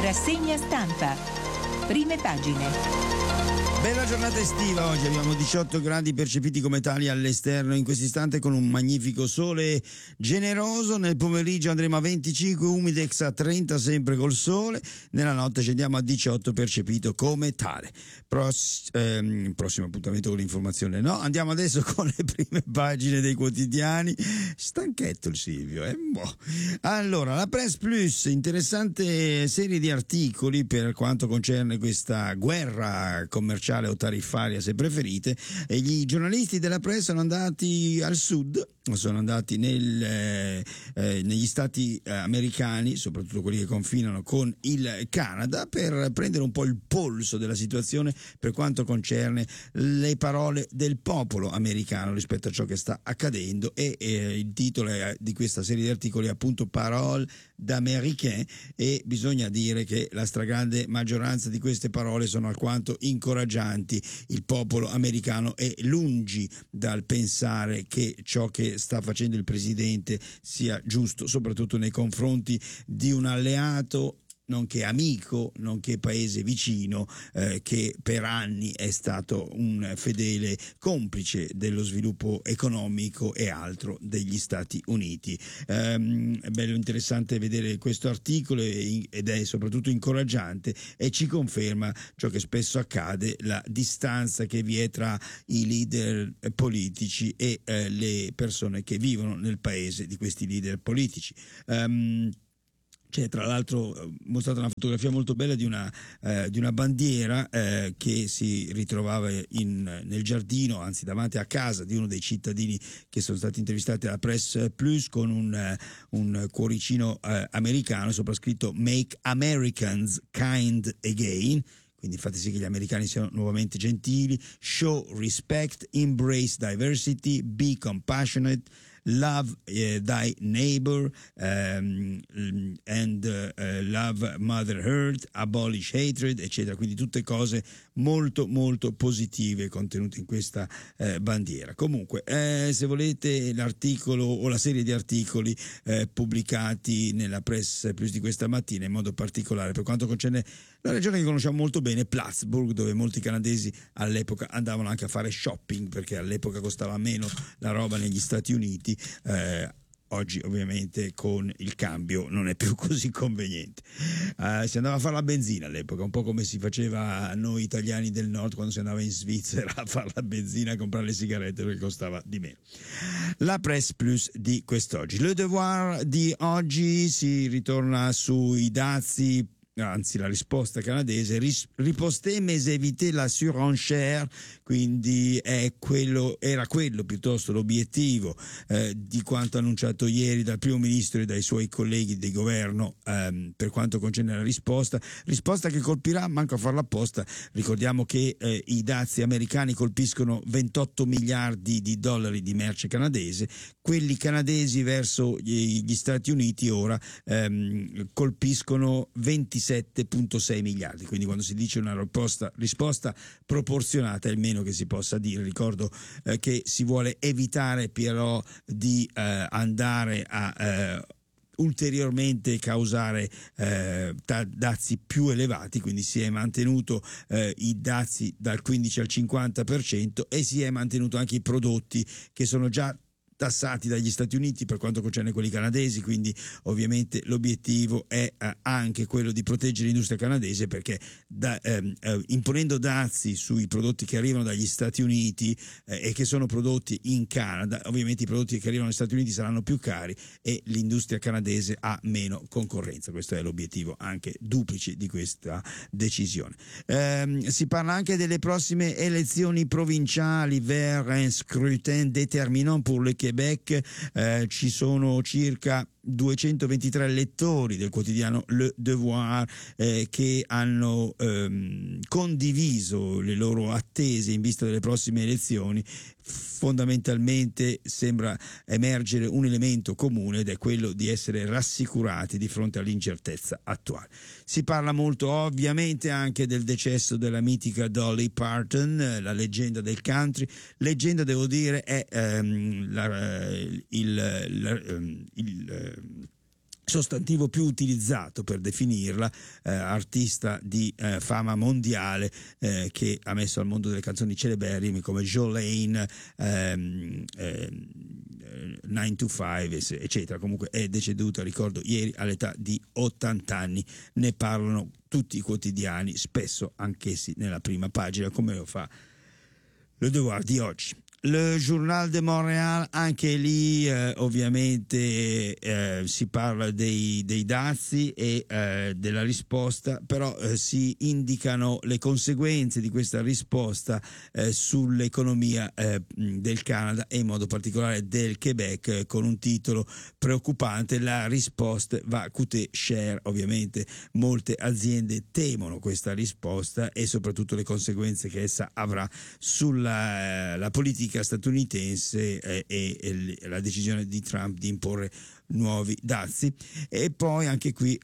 Rassegna stampa. Prime pagine. Bella giornata estiva oggi, abbiamo 18 gradi percepiti come tali all'esterno in questo istante con un magnifico sole generoso. Nel pomeriggio andremo a 25, Umidex a 30 sempre col sole, nella notte scendiamo a 18 percepito come tale. Prossimo appuntamento con l'informazione, no? Andiamo adesso con le prime pagine dei quotidiani. Stanchetto il Silvio, boh. Allora, la Press Plus, interessante serie di articoli per quanto concerne questa guerra commerciale o tariffaria, se preferite, e gli giornalisti della Press sono andati al sud, sono andati negli stati americani, soprattutto quelli che confinano con il Canada, per prendere un po' il polso della situazione per quanto concerne le parole del popolo americano rispetto a ciò che sta accadendo, e il titolo di questa serie di articoli è appunto Parole d'Américain, e bisogna dire che la stragrande maggioranza di queste parole sono alquanto incoraggianti. Il popolo americano è lungi dal pensare che ciò che sta facendo il presidente sia giusto, soprattutto nei confronti di un alleato, nonché amico, nonché paese vicino, che per anni è stato un fedele complice dello sviluppo economico e altro degli Stati Uniti. È bello interessante vedere questo articolo ed è soprattutto incoraggiante, e ci conferma ciò che spesso accade, la distanza che vi è tra i leader politici e le persone che vivono nel paese di questi leader politici. C'è tra l'altro mostrata una fotografia molto bella di una bandiera che si ritrovava nel giardino, anzi davanti a casa di uno dei cittadini che sono stati intervistati alla Press Plus, con un cuoricino americano sopra scritto Make Americans Kind Again. Quindi fate sì che gli americani siano nuovamente gentili. Show respect, embrace diversity, be compassionate, love thy neighbor, and love Mother Earth, abolish hatred, eccetera. Quindi tutte cose molto molto positive contenute in questa bandiera. Comunque, se volete l'articolo o la serie di articoli pubblicati nella Press Plus di questa mattina, in modo particolare per quanto concerne la regione che conosciamo molto bene, Plattsburgh, dove molti canadesi all'epoca andavano anche a fare shopping, perché all'epoca costava meno la roba negli Stati Uniti. Oggi ovviamente con il cambio non è più così conveniente. Si andava a fare la benzina all'epoca, un po' come si faceva a noi italiani del nord quando si andava in Svizzera a fare la benzina, a comprare le sigarette, perché costava di meno. La Press Plus di quest'oggi. Le Devoir di oggi si ritorna sui dazi, anzi la risposta canadese, riposter mais éviter la surenchère, quindi era quello piuttosto l'obiettivo di quanto annunciato ieri dal primo ministro e dai suoi colleghi di governo per quanto concerne la risposta che colpirà manco a farla apposta. Ricordiamo che i dazi americani colpiscono 28 miliardi di dollari di merce canadese, quelli canadesi verso gli Stati Uniti ora colpiscono 27,6 miliardi, quindi quando si dice una risposta proporzionata è il meno che si possa dire. Ricordo che si vuole evitare però di andare a ulteriormente causare dazi più elevati, quindi si è mantenuto i dazi dal 15 al 50% e si è mantenuto anche i prodotti che sono già tassati dagli Stati Uniti per quanto concerne quelli canadesi, quindi ovviamente l'obiettivo è anche quello di proteggere l'industria canadese, perché imponendo dazi sui prodotti che arrivano dagli Stati Uniti e che sono prodotti in Canada, ovviamente i prodotti che arrivano dagli Stati Uniti saranno più cari e l'industria canadese ha meno concorrenza. Questo è l'obiettivo anche duplice di questa decisione. Si parla anche delle prossime elezioni provinciali, vers un scrutin déterminant pour le Québec. Ci sono circa 223 lettori del quotidiano Le Devoir che hanno condiviso le loro attese in vista delle prossime elezioni. Fondamentalmente sembra emergere un elemento comune, ed è quello di essere rassicurati di fronte all'incertezza attuale. Si parla molto ovviamente anche del decesso della mitica Dolly Parton, la leggenda del country. Leggenda, devo dire, è sostantivo più utilizzato per definirla, artista di fama mondiale, che ha messo al mondo delle canzoni celeberrime come Jolene, 9 to 5, eccetera. Comunque è deceduta, ricordo, ieri all'età di 80 anni. Ne parlano tutti i quotidiani, spesso anch'essi nella prima pagina, come lo fa Le Devoir di oggi. Le Journal de Montréal, anche lì ovviamente si parla dei dazi e della risposta, però si indicano le conseguenze di questa risposta sull'economia del Canada e in modo particolare del Quebec, con un titolo preoccupante: la risposta va coûter cher. Ovviamente molte aziende temono questa risposta e soprattutto le conseguenze che essa avrà sulla la politica statunitense e la decisione di Trump di imporre nuovi dazi. E poi anche qui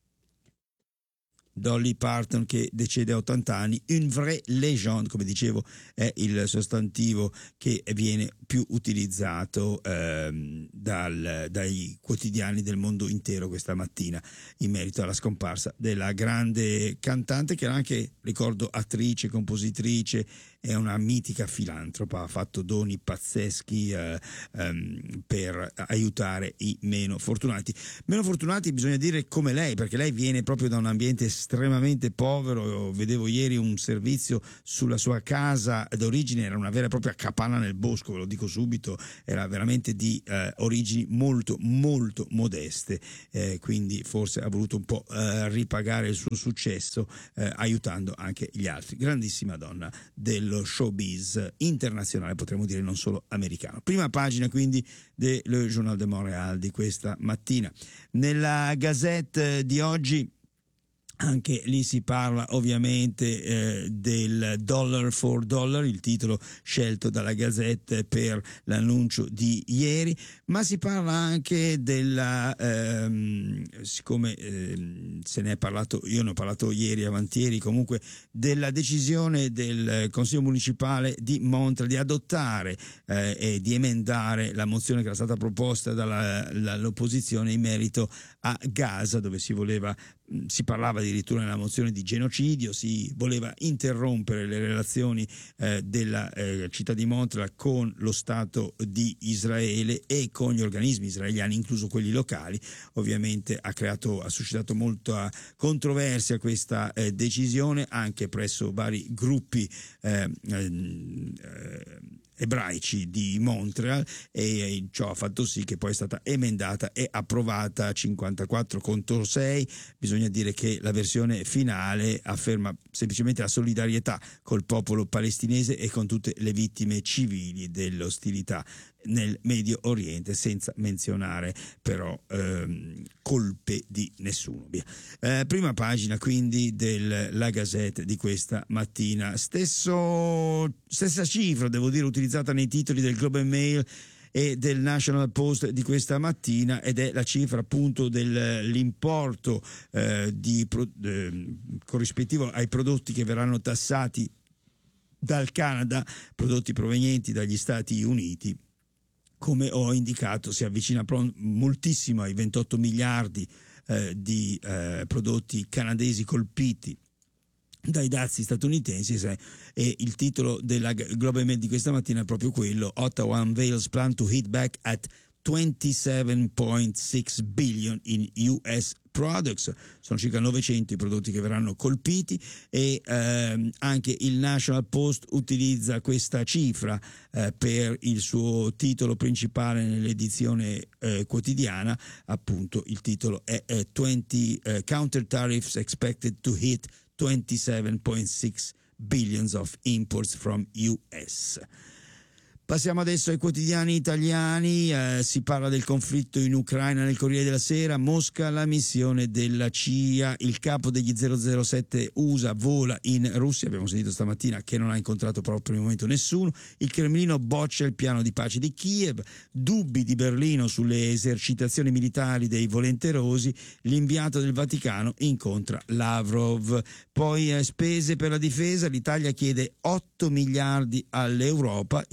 Dolly Parton, che decede a 80 anni, une vraie légende, come dicevo, è il sostantivo che viene più utilizzato dai quotidiani del mondo intero questa mattina in merito alla scomparsa della grande cantante, che era anche, ricordo, attrice, compositrice, è una mitica filantropa, ha fatto doni pazzeschi per aiutare i meno fortunati. Meno fortunati bisogna dire come lei, perché lei viene proprio da un ambiente estremamente povero. Vedevo ieri un servizio sulla sua casa d'origine, era una vera e propria capanna nel bosco, ve lo dico subito, era veramente di origini molto molto modeste, quindi forse ha voluto un po' ripagare il suo successo aiutando anche gli altri. Grandissima donna dello showbiz internazionale, potremmo dire, non solo americano. Prima pagina quindi del Journal de Montréal di questa mattina. Nella Gazette di oggi anche lì si parla ovviamente del dollar for dollar, il titolo scelto dalla Gazette per l'annuncio di ieri, ma si parla anche della, siccome se ne è parlato, io ne ho parlato ieri avantieri, comunque, della decisione del Consiglio Municipale di Montreal di adottare e di emendare la mozione che era stata proposta dall'opposizione in merito a Gaza, dove si parlava addirittura nella mozione di genocidio, si voleva interrompere le relazioni della città di Montreal con lo Stato di Israele e con gli organismi israeliani, incluso quelli locali. Ovviamente ha suscitato molta controversia questa decisione anche presso vari gruppi ebraici di Montreal, e ciò ha fatto sì che poi è stata emendata e approvata 54-6. Bisogna dire che la versione finale afferma semplicemente la solidarietà col popolo palestinese e con tutte le vittime civili dell'ostilità nel Medio Oriente, senza menzionare però colpe di nessuno. Prima pagina quindi della Gazette di questa mattina. Stessa cifra, devo dire, utilizzata nei titoli del Globe and Mail e del National Post di questa mattina, ed è la cifra appunto dell'importo corrispettivo ai prodotti che verranno tassati dal Canada, prodotti provenienti dagli Stati Uniti. Come ho indicato, si avvicina moltissimo ai 28 miliardi di prodotti canadesi colpiti dai dazi statunitensi, e il titolo della Globe Mail di questa mattina è proprio quello: Ottawa unveils plan to hit back at 27.6 billion in US products. Sono circa 900 i prodotti che verranno colpiti, e anche il National Post utilizza questa cifra per il suo titolo principale nell'edizione quotidiana. Appunto il titolo è 20 counter tariffs expected to hit 27.6 billions of imports from US. Passiamo adesso ai quotidiani italiani. Si parla del conflitto in Ucraina nel Corriere della Sera. Mosca, la missione della CIA. Il capo degli 007 USA vola in Russia. Abbiamo sentito stamattina che non ha incontrato proprio al momento nessuno. Il Cremlino boccia il piano di pace di Kiev. Dubbi di Berlino sulle esercitazioni militari dei volenterosi. L'inviato del Vaticano incontra Lavrov. Poi spese per la difesa. L'Italia chiede 8 miliardi all'Europa. Il ricorso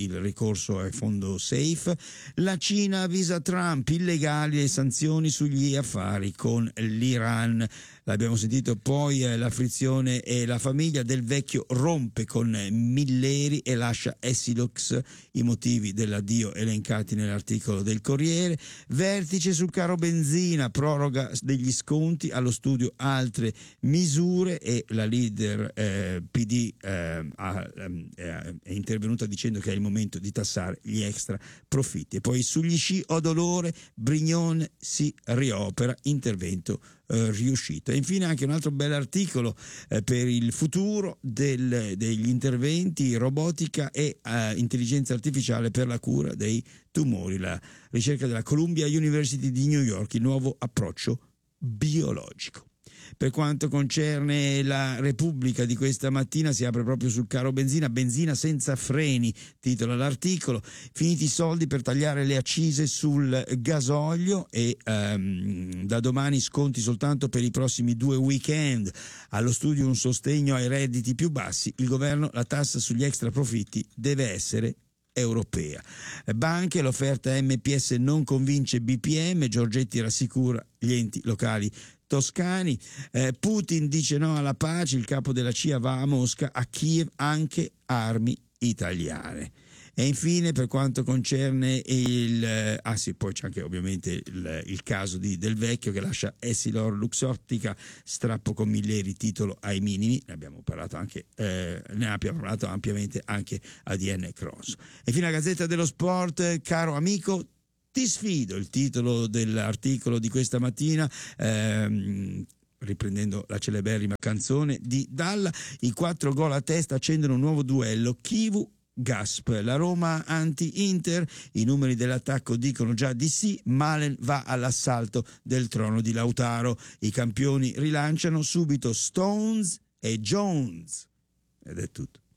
ricorso al fondo SAFE. La Cina avvisa Trump, illegali le sanzioni sugli affari con l'Iran. L'abbiamo sentito poi, la frizione e la famiglia del vecchio rompe con Milleri e lascia Essilux, i motivi dell'addio elencati nell'articolo del Corriere. Vertice sul caro benzina, proroga degli sconti, allo studio altre misure e la leader PD è intervenuta dicendo che è il momento di tassare gli extra profitti. E poi sugli sci ho dolore, Brignone si riopera, intervento riuscito. E infine anche un altro bell'articolo per il futuro degli interventi, robotica e intelligenza artificiale per la cura dei tumori, la ricerca della Columbia University di New York, il nuovo approccio biologico. Per quanto concerne la Repubblica di questa mattina, si apre proprio sul caro benzina senza freni, titola l'articolo, finiti i soldi per tagliare le accise sul gasolio e da domani sconti soltanto per i prossimi 2 weekend, allo studio un sostegno ai redditi più bassi, il governo la tassa sugli extra profitti deve essere europea. Banche, l'offerta MPS non convince BPM, Giorgetti rassicura gli enti locali toscani. Putin dice no alla pace, il capo della CIA va a Mosca, a Kiev anche armi italiane. E infine per quanto concerne poi c'è anche ovviamente il caso Del Vecchio che lascia Essilor Luxottica, strappo con Milleri, titolo ai minimi, ne abbiamo parlato ampiamente anche a DN Cross. E infine la Gazzetta dello Sport, caro amico, ti sfido, il titolo dell'articolo di questa mattina, riprendendo la celeberrima canzone di Dalla, i 4 gol a testa accendono un nuovo duello, Chivu Gasp, la Roma anti-Inter, i numeri dell'attacco dicono già di sì, Malen va all'assalto del trono di Lautaro, i campioni rilanciano subito Stones e Jones, ed è tutto.